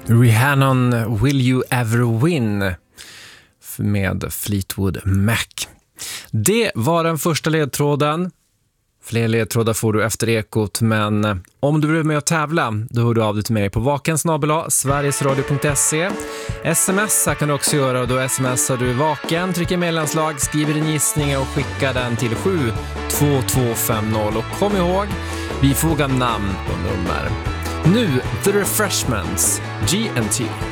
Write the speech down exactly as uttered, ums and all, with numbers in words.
Rihanna, Will You Ever Win med Fleetwood Mac. Det var den första ledtråden. Fler ledtrådar får du efter Ekot, men om du vill med att tävla, då hör du av dig till mig på vakensnabel-a sverigesradio punkt se. Smsa kan du också göra, och då smsar du vaken, trycker medlemslag, skriver din gissning och skickar den till sju två två fem noll. Och kom ihåg, vi fogar namn och nummer. Nu, The Refreshments, G and T.